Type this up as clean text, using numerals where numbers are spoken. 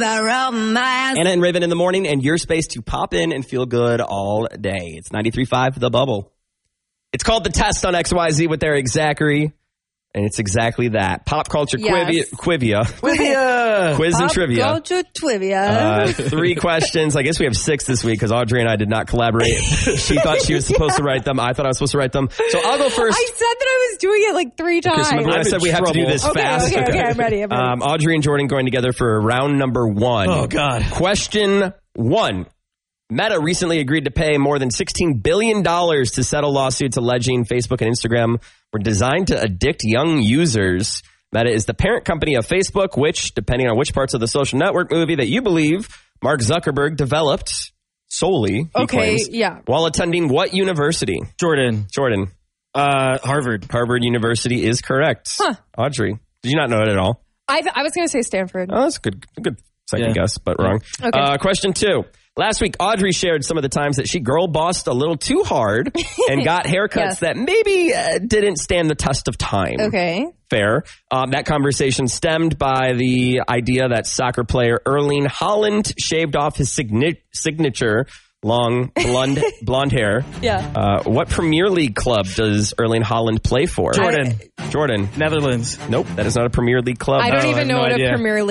Anna and Raven in the morning, and your space to pop in and feel good all day. It's 93.5 The Bubble. It's called The Test on XYZ with Eric Zachary. And it's exactly that. Pop culture quivia. Quiz and trivia. Pop culture trivia. 3 questions. I guess we have 6 this week because Audrey and I did not collaborate. She thought she was supposed to write them. I thought I was supposed to write them. So I'll go first. I said that I was doing it like 3 times. Because remember I said we have to do this fast? Okay, I'm ready. Audrey and Jordan going together for round number 1. Oh, God. Question 1. Meta recently agreed to pay more than $16 billion to settle lawsuits alleging Facebook and Instagram were designed to addict young users. Meta is the parent company of Facebook, which, depending on which parts of the social network movie that you believe, Mark Zuckerberg developed solely, he claims, while attending what university? Jordan. Harvard. Harvard University is correct. Huh. Audrey, did you not know it at all? I was going to say Stanford. Oh, that's a good second guess, but wrong. Okay. Question 2. Last week, Audrey shared some of the times that she girl bossed a little too hard and got haircuts that maybe didn't stand the test of time. Okay. Fair. That conversation stemmed by the idea that soccer player Erling Haaland shaved off his signature long blonde hair. Yeah. What Premier League club does Erling Haaland play for? Jordan. Netherlands. Nope, that is not a Premier League club. I don't even know what a Premier League